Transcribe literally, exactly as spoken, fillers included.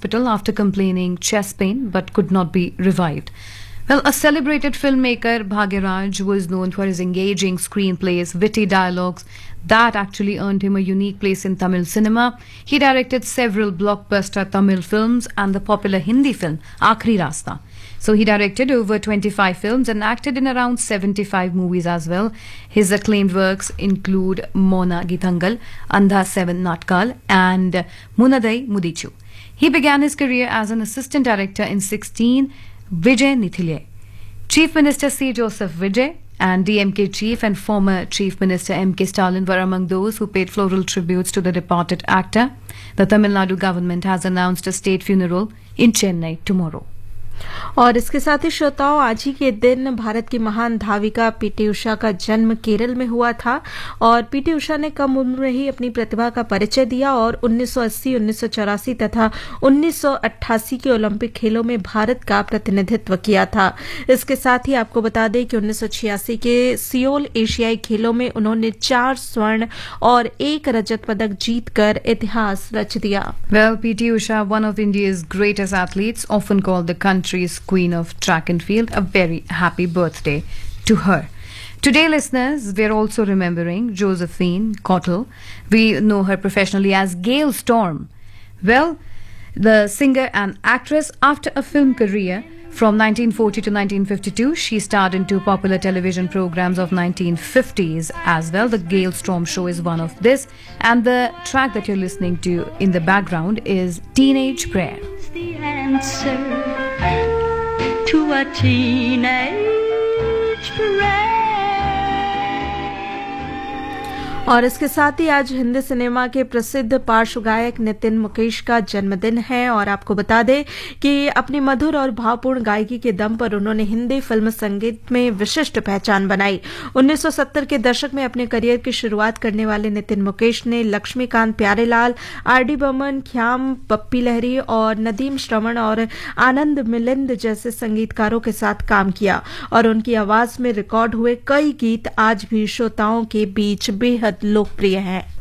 hospital after complaining chest pain but could not be revived. Well, a celebrated filmmaker, Bhagyaraj, was known for his engaging screenplays, witty dialogues that actually earned him a unique place in Tamil cinema. He directed several blockbuster Tamil films and the popular Hindi film Aakhri Rasta. So he directed over twenty-five films and acted in around seventy-five movies as well. His acclaimed works include Mona Gitangal, Andha Seven Natkal and Munadai Mudichu. He began his career as an assistant director in sixteen Vijay Nithile. Chief Minister C. Joseph Vijay and D M K chief and former Chief Minister M K Stalin were among those who paid floral tributes to the departed actor. The Tamil Nadu government has announced a state funeral in Chennai tomorrow. और इसके साथ ही श्रोताओं, आज ही के दिन भारत की महान धाविका PT Usha का जन्म केरल में हुआ था और पीटी उषा ने कम उम्र में ही अपनी प्रतिभा का परिचय दिया और उन्नीस सौ अस्सी, उन्नीस सौ चौरासी तथा उन्नीस सौ अट्ठासी के ओलंपिक खेलों में भारत का प्रतिनिधित्व किया था। इसके साथ ही आपको बता दें कि उन्नीस सौ छियासी के सियोल एशियाई खेलों में उन्होंने चार स्वर्ण और एक रजत पदक जीतकर इतिहास रच दिया। Well, P T Usha, one of India's greatest athletes, often called the country's queen of track and field, a very happy birthday to her. Today, listeners, we're also remembering Josephine Cottle. We know her professionally as Gail Storm. Well, the singer and actress, after a film career from nineteen forty to nineteen fifty-two, she starred in two popular television programs of nineteen fifties as well. The Gail Storm Show is one of this, and the track that you're listening to in the background is Teenage Prayer. The answer to a teenage prayer. और इसके साथ ही आज Hindi cinema के प्रसिद्ध पार्श्व गायक नितिन मुकेश का जन्मदिन है और आपको बता दें कि अपनी मधुर और भावपूर्ण गायकी के दम पर उन्होंने हिंदी फिल्म संगीत में विशिष्ट पहचान बनाई। उन्नीस सौ सत्तर के दशक में अपने करियर की शुरुआत करने वाले नितिन मुकेश ने लक्ष्मीकांत प्यारेलाल, आर डी बर्मन, ख्याम, पप्पी लहरी और नदीम श्रवण और आनंद मिलिंद जैसे संगीतकारों के साथ काम किया और उनकी आवाज में रिकॉर्ड हुए कई गीत आज भी श्रोताओं के बीच बेहद लोकप्रिय हैं।